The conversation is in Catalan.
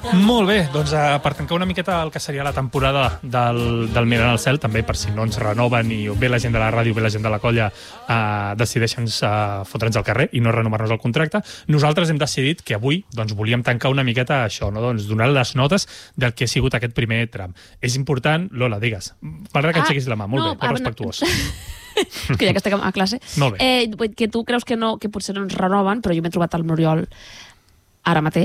Molt bé, doncs per tancar una miqueta el que seria la temporada del Mirant al Cel, també per si no ens renoven i ve la gent de la ràdio, ve la gent de la colla, decideixen fotre'ns al carrer i no renovar-nos el contracte. Nosaltres hem decidit que avui volíem tancar una miqueta això, donar les notes del que ha sigut aquest primer tram. És important, Lola, digues. M'agrada que aixequis la mà, molt bé, que respectuós. És que ja que estem a classe. Molt bé. Que tu creus que potser no ens renoven, però jo m'he trobat al Moriol ara mateix